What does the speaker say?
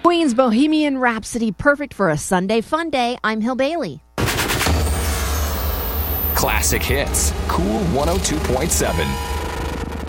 Queen's Bohemian Rhapsody, perfect for a Sunday fun day. I'm Hill Bailey. Classic hits. Cool 102.7.